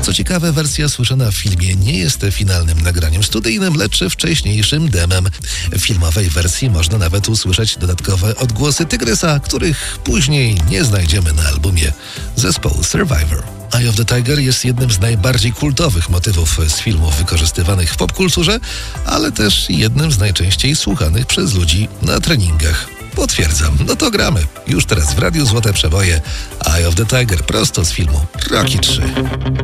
Co ciekawe, wersja słyszana w filmie nie jest finalnym nagraniem studyjnym, lecz wcześniejszym demem. W filmowej wersji można nawet usłyszeć dodatkowe odgłosy Tygrysa, których później nie znajdziemy na albumie zespołu Survivor. Eye of the Tiger jest jednym z najbardziej kultowych motywów z filmów wykorzystywanych w popkulturze, ale też jednym z najczęściej słuchanych przez ludzi na treningach. Potwierdzam, no to gramy. Już teraz w Radiu Złote Przeboje Eye of the Tiger prosto z filmu Rocky 3.